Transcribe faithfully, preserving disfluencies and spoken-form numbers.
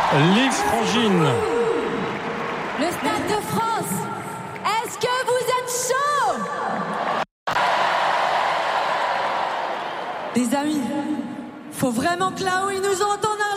Lille Frangine. Le Stade de France, est-ce que vous êtes chaud? Les amis, faut vraiment que là-haut ils nous entendent